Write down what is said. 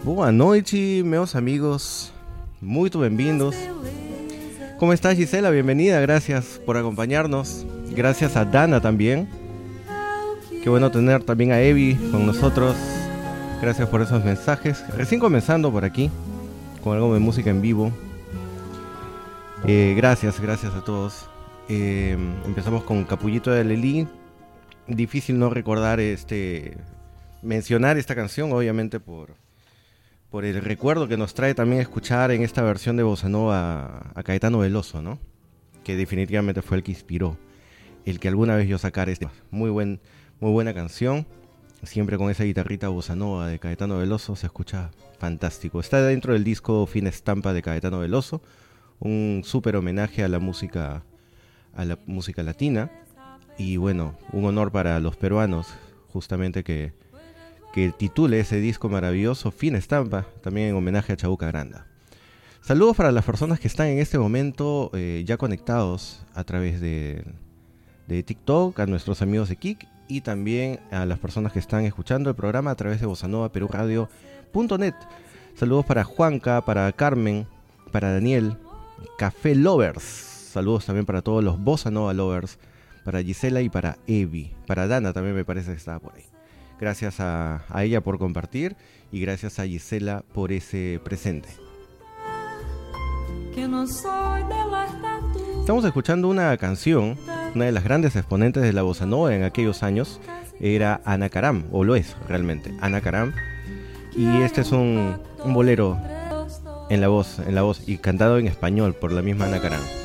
Boa noite, meus amigos. Muito bem-vindos. ¿Cómo estás, Gisela? Bienvenida, gracias por acompañarnos. Gracias a Dana también. Qué bueno tener también a Evi con nosotros. Gracias por esos mensajes. Recién comenzando por aquí con algo de música en vivo. Gracias a todos. Empezamos con Capullito de Lelí. Difícil no recordar mencionar esta canción, obviamente por el recuerdo que nos trae también escuchar en esta versión de Bossa Nova a Caetano Veloso, ¿no? Que definitivamente fue el que inspiró el que alguna vez yo sacara muy buena canción. Siempre con esa guitarrita Bossa Nova de Caetano Veloso se escucha fantástico. Está dentro del disco Fina Estampa de Caetano Veloso, un súper homenaje a la música latina. Y bueno, un honor para los peruanos justamente que titule ese disco maravilloso Fina Estampa, también en homenaje a Chabuca Granda. Saludos para las personas que están en este momento ya conectados a través de TikTok, a nuestros amigos de Kik, y también a las personas que están escuchando el programa a través de bossanovaperuradio.net. Saludos para Juanca, para Carmen, para Daniel, Café Lovers. Saludos también para todos los Bossa Nova Lovers, para Gisela y para Evi. Para Dana también me parece que estaba por ahí. Gracias a ella por compartir y gracias a Gisela por ese presente. Estamos escuchando una canción, una de las grandes exponentes de la Bossa Nova en aquellos años era Ana Karam, o lo es realmente, Ana Karam. Y este es un bolero en la voz y cantado en español por la misma Ana Karam.